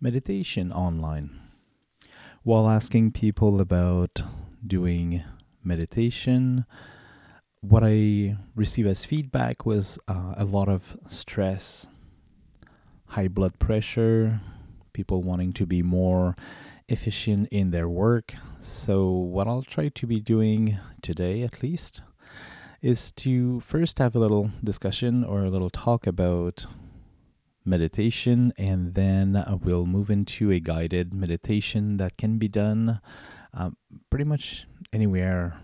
meditation online. While asking people about doing meditation, what I received as feedback was a lot of stress, high blood pressure, people wanting to be more efficient in their work. So, what I'll try to be doing today, at least, is to first have a little discussion or a little talk about meditation, and then we'll move into a guided meditation that can be done uh, pretty much anywhere,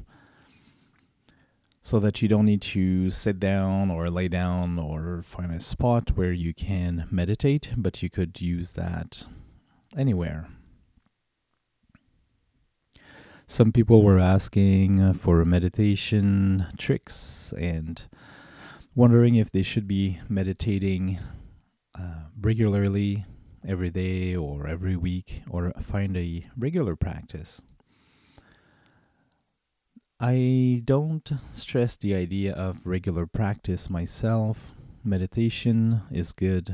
so that you don't need to sit down or lay down or find a spot where you can meditate, but you could use that anywhere. Some people were asking for meditation tricks and wondering if they should be meditating regularly every day or every week, or find a regular practice. I don't stress the idea of regular practice myself. Meditation is good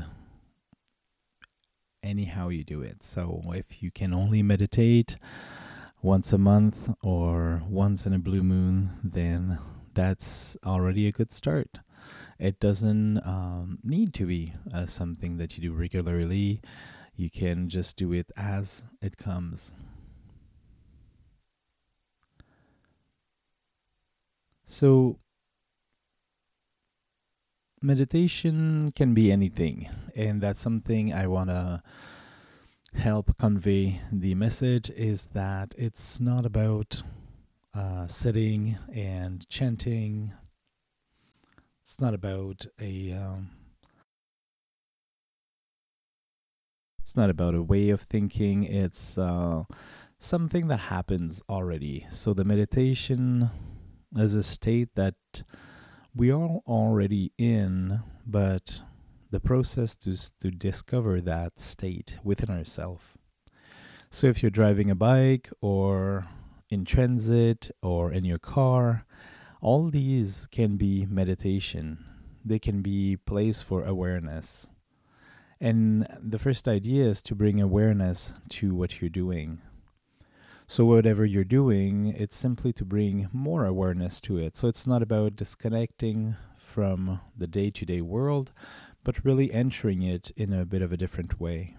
anyhow you do it. So if you can only meditate once a month or once in a blue moon, then that's already a good start. It doesn't need to be something that you do regularly. You can just do it as it comes. So, meditation can be anything, and that's something I want to help convey. The message is that it's not about sitting and chanting. It's not about it's not about a way of thinking. It's something that happens already. So the meditation is a state that we are already in, but the process to discover that state within ourselves. So if you're driving a bike or in transit or in your car, all these can be meditation. They can be place for awareness. And the first idea is to bring awareness to what you're doing. So whatever you're doing, it's simply to bring more awareness to it. So it's not about disconnecting from the day-to-day world, but really entering it in a bit of a different way.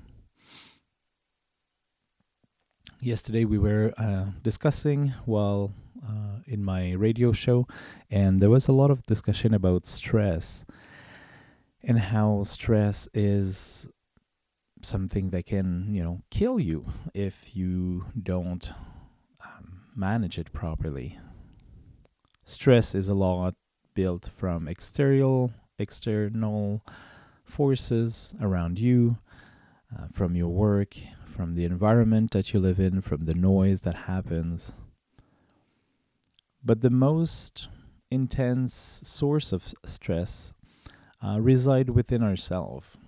Yesterday we were discussing while in my radio show, and there was a lot of discussion about stress and how stress is something that can, kill you if you don't manage it properly. Stress is a lot built from external forces around you, from your work, from the environment that you live in, from the noise that happens. But the most intense source of stress reside within ourselves.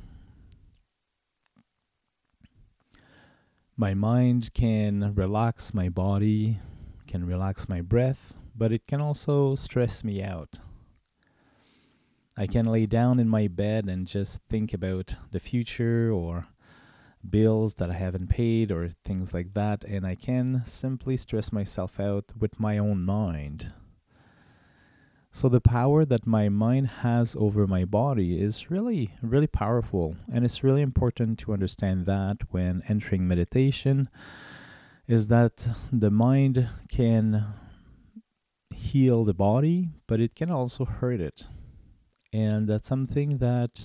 My mind can relax my body, can relax my breath, but it can also stress me out. I can lay down in my bed and just think about the future or bills that I haven't paid or things like that, and I can simply stress myself out with my own mind. So the power that my mind has over my body is really, really powerful. And it's really important to understand that when entering meditation, is that the mind can heal the body, but it can also hurt it. And that's something that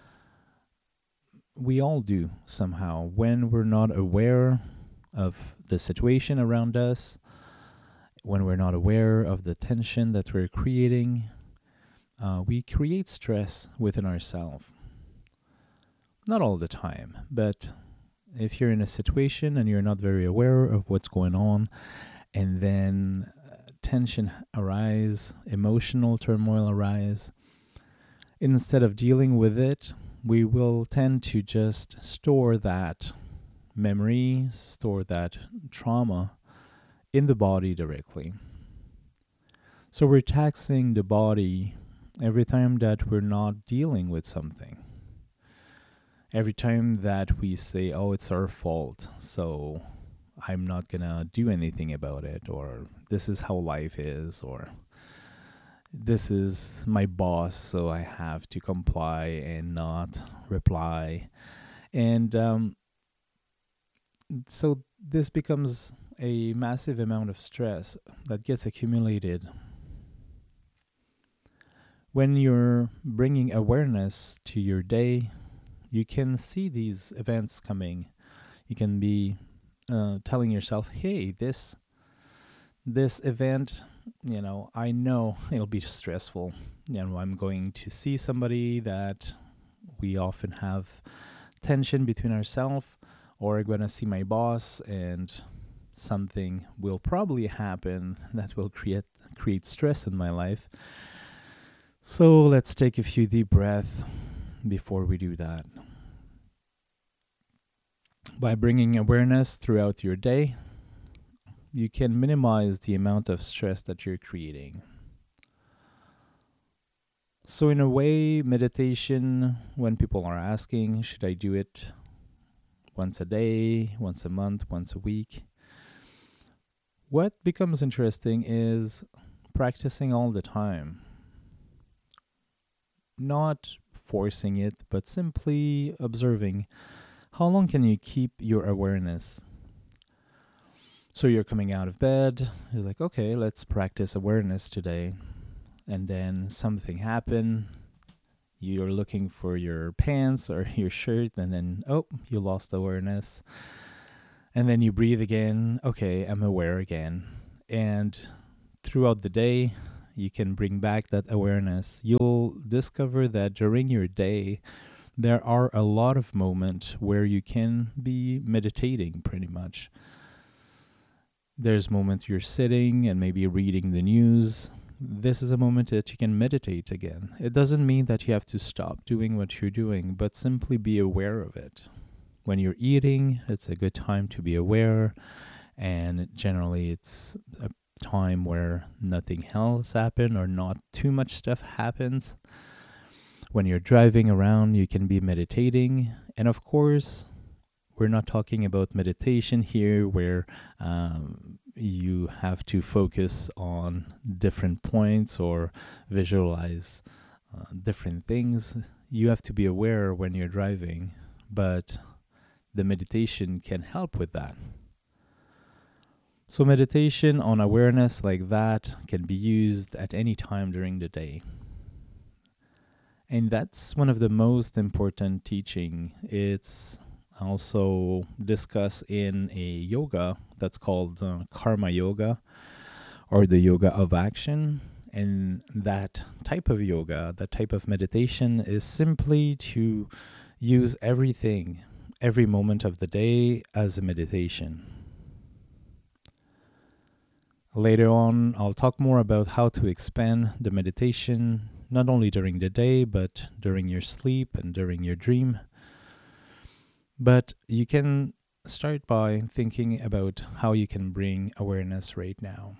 we all do somehow when we're not aware of the situation around us, when we're not aware of the tension that we're creating. We create stress within ourselves. Not all the time, but if you're in a situation and you're not very aware of what's going on, and then tension arise, emotional turmoil arise, instead of dealing with it, we will tend to just store that memory, store that trauma in the body directly. So we're taxing the body every time that we're not dealing with something. Every time that we say, oh, it's our fault, so I'm not gonna do anything about it, or this is how life is, or this is my boss, so I have to comply and not reply. And so this becomes a massive amount of stress that gets accumulated. When you're bringing awareness to your day, you can see these events coming. You can be telling yourself, hey, this event, I know it'll be stressful. I'm going to see somebody that we often have tension between ourselves, or I'm going to see my boss, and something will probably happen that will create stress in my life. So let's take a few deep breaths before we do that. By bringing awareness throughout your day, you can minimize the amount of stress that you're creating. So in a way, meditation, when people are asking, should I do it once a day, once a month, once a week? What becomes interesting is practicing all the time. Not forcing it, but simply observing. How long can you keep your awareness? So you're coming out of bed, you're like, okay, let's practice awareness today. And then something happened. You're looking for your pants or your shirt, and then, you lost awareness. And then you breathe again. Okay, I'm aware again. And throughout the day, you can bring back that awareness. You'll discover that during your day, there are a lot of moments where you can be meditating pretty much. There's moments you're sitting and maybe reading the news. This is a moment that you can meditate again. It doesn't mean that you have to stop doing what you're doing, but simply be aware of it. When you're eating, it's a good time to be aware, and generally it's a time where nothing else happens or not too much stuff happens. When you're driving around, you can be meditating. And of course, we're not talking about meditation here where you have to focus on different points or visualize different things. You have to be aware when you're driving, but the meditation can help with that. So meditation on awareness like that can be used at any time during the day. And that's one of the most important teaching. It's also discussed in a yoga that's called karma yoga, or the yoga of action. And that type of yoga, that type of meditation, is simply to use every moment of the day as a meditation. Later on, I'll talk more about how to expand the meditation, not only during the day, but during your sleep and during your dream. But you can start by thinking about how you can bring awareness right now.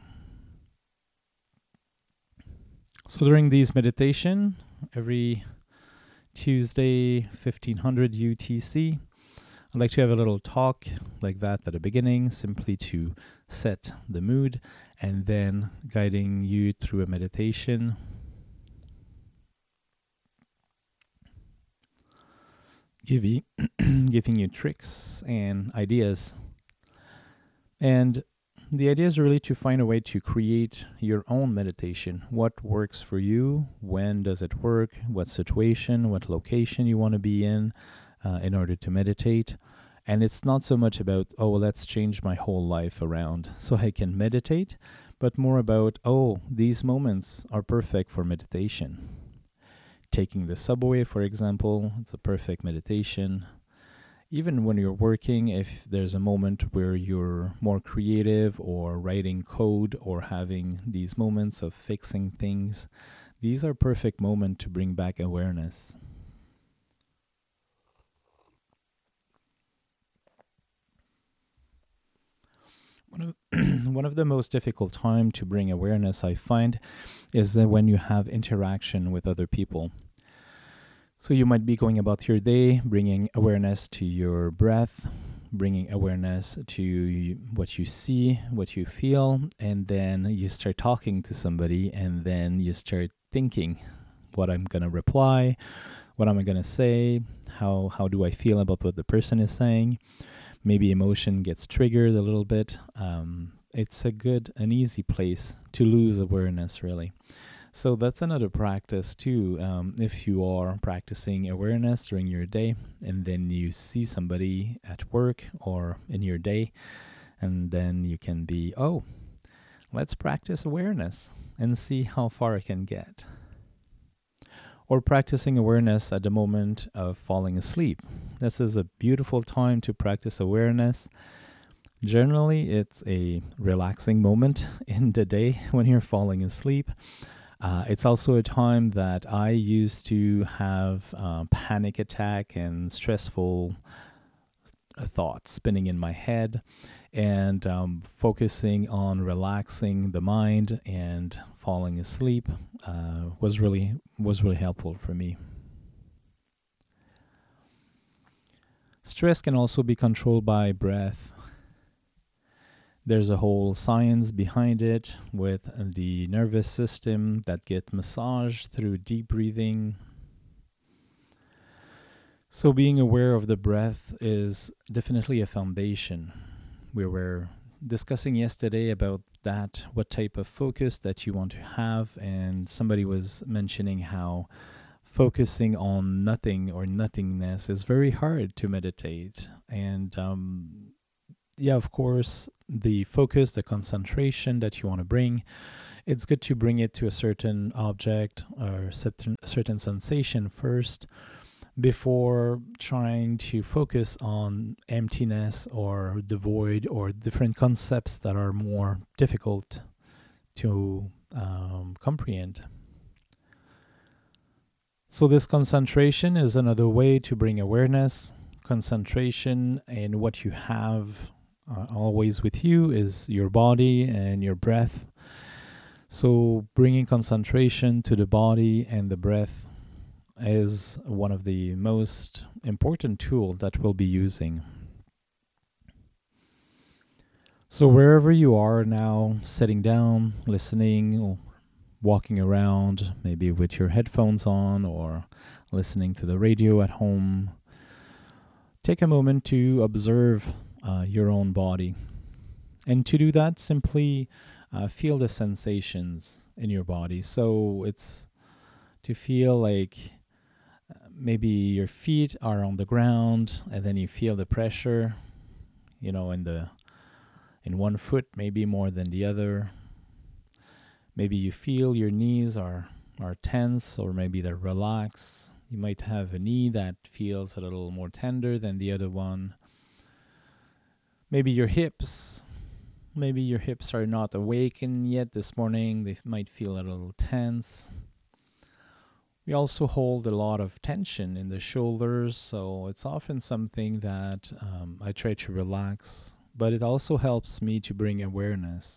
So during these meditation, every Tuesday, 1500 UTC, I'd like to have a little talk like that at the beginning, simply to set the mood, and then guiding you through a meditation. Giving you tricks and ideas. And the idea is really to find a way to create your own meditation. What works for you? When does it work? What situation, what location you want to be in order to meditate. And it's not so much about, let's change my whole life around so I can meditate, but more about, these moments are perfect for meditation. Taking the subway, for example, it's a perfect meditation. Even when you're working, if there's a moment where you're more creative or writing code or having these moments of fixing things, these are perfect moments to bring back awareness. One of the most difficult time to bring awareness, I find, is that when you have interaction with other people. So you might be going about your day, bringing awareness to your breath, bringing awareness to what you see, what you feel, and then you start talking to somebody, and then you start thinking what I'm going to reply, what am I going to say, how do I feel about what the person is saying. Maybe emotion gets triggered a little bit. It's an easy place to lose awareness, really. So that's another practice too. If you are practicing awareness during your day and then you see somebody at work or in your day, and then you can be, oh, let's practice awareness and see how far I can get. Or practicing awareness at the moment of falling asleep. This is a beautiful time to practice awareness. Generally, it's a relaxing moment in the day when you're falling asleep. It's also a time that I used to have panic attack and stressful thoughts spinning in my head, and focusing on relaxing the mind and falling asleep was really helpful for me. Stress can also be controlled by breath. There's a whole science behind it with the nervous system that gets massaged through deep breathing. So being aware of the breath is definitely a foundation. We were discussing yesterday about that, what type of focus that you want to have, and somebody was mentioning how focusing on nothing or nothingness is very hard to meditate. And yeah, of course, the focus, the concentration that you want to bring, it's good to bring it to a certain object or certain sensation first before trying to focus on emptiness or the void or different concepts that are more difficult to comprehend. So this concentration is another way to bring awareness. Concentration in what you have always with you is your body and your breath. So bringing concentration to the body and the breath is one of the most important tools that we'll be using. So wherever you are now, sitting down, listening, or walking around, maybe with your headphones on or listening to the radio at home, take a moment to observe your own body. And to do that, simply feel the sensations in your body. So it's to feel like maybe your feet are on the ground, and then you feel the pressure, in one foot, maybe more than the other. Maybe you feel your knees are tense, or maybe they're relaxed. You might have a knee that feels a little more tender than the other one. Maybe your hips are not awakened yet this morning. They might feel a little tense. We also hold a lot of tension in the shoulders, so it's often something that I try to relax, but it also helps me to bring awareness.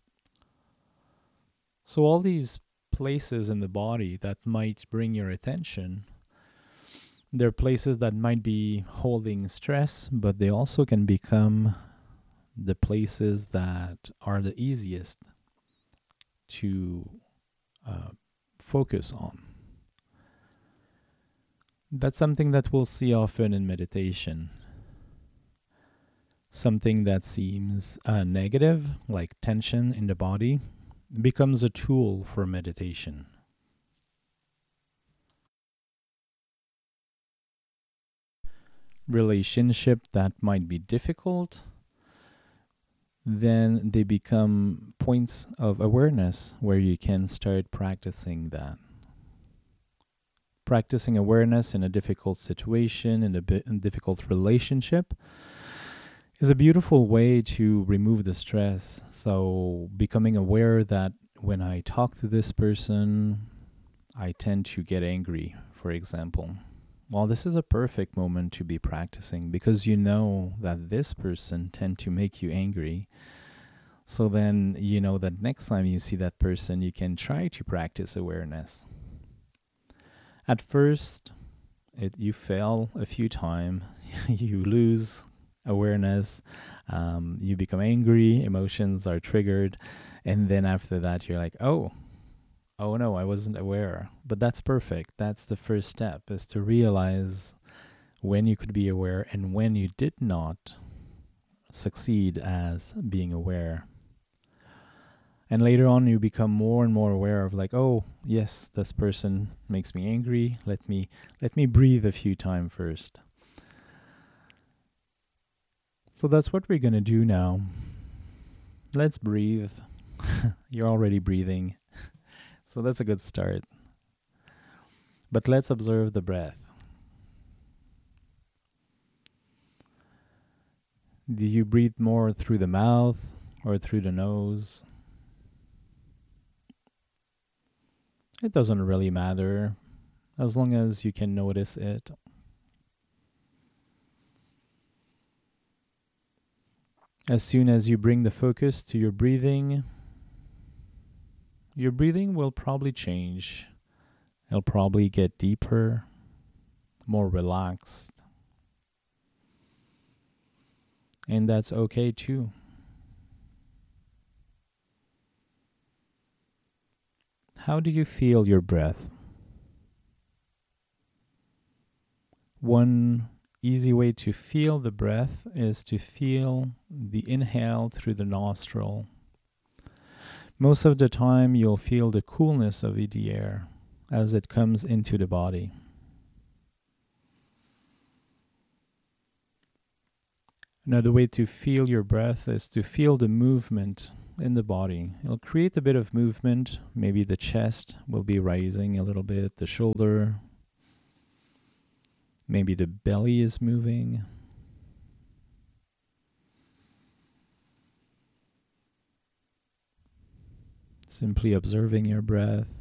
So all these places in the body that might bring your attention, they're places that might be holding stress, but they also can become the places that are the easiest to focus on. That's something that we'll see often in meditation. Something that seems negative, like tension in the body, becomes a tool for meditation. Relationship that might be difficult, then they become points of awareness where you can start practicing that. Practicing awareness in a difficult situation, in a difficult relationship, is a beautiful way to remove the stress. So becoming aware that when I talk to this person, I tend to get angry, for example. Well, this is a perfect moment to be practicing because you know that this person tend to make you angry. So then you know that next time you see that person, you can try to practice awareness. At first, you fail a few times, you lose awareness, you become angry, emotions are triggered, and then after that you're like, oh no, I wasn't aware. But that's perfect. That's the first step, is to realize when you could be aware and when you did not succeed as being aware. And later on you become more and more aware of like, oh yes, this person makes me angry. Let me breathe a few times first. So that's what we're going to do now. Let's breathe. You're already breathing. So that's a good start. But let's observe the breath. Do you breathe more through the mouth or through the nose? It doesn't really matter as long as you can notice it. As soon as you bring the focus to your breathing will probably change. It'll probably get deeper, more relaxed. And that's okay too. How do you feel your breath? One easy way to feel the breath is to feel the inhale through the nostril. Most of the time, you'll feel the coolness of the air as it comes into the body. Another way to feel your breath is to feel the movement in the body. It'll create a bit of movement. Maybe the chest will be rising a little bit, the shoulder. Maybe the belly is moving. Simply observing your breath.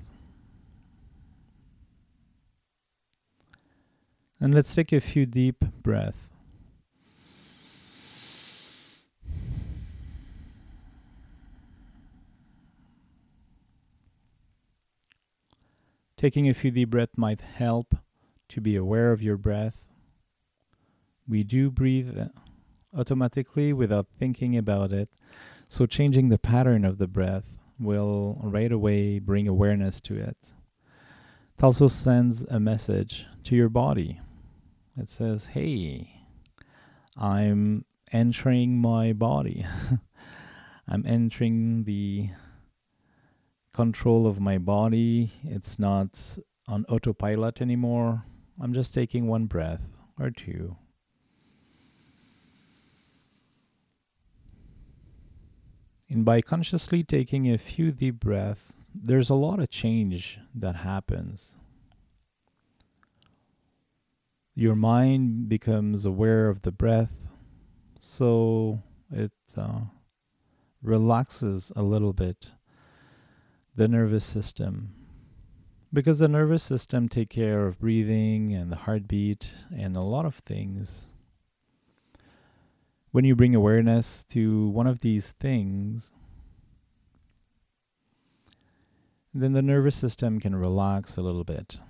And let's take a few deep breaths. Taking a few deep breaths might help to be aware of your breath. We do breathe automatically without thinking about it, so changing the pattern of the breath will right away bring awareness to it. It also sends a message to your body. It says, hey, I'm entering my body. I'm entering the control of my body. It's not on autopilot anymore. I'm just taking one breath or two. And by consciously taking a few deep breaths, there's a lot of change that happens. Your mind becomes aware of the breath, so it relaxes a little bit the nervous system. Because the nervous system takes care of breathing and the heartbeat and a lot of things. When you bring awareness to one of these things, then the nervous system can relax a little bit.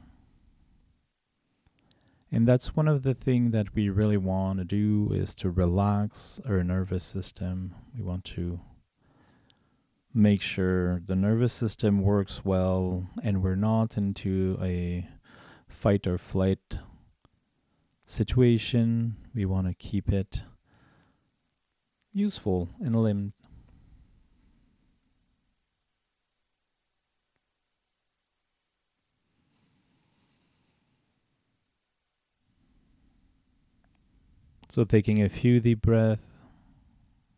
And that's one of the things that we really want to do, is to relax our nervous system. We want to make sure the nervous system works well and we're not into a fight or flight situation. We want to keep it useful and limited. So taking a few deep breaths,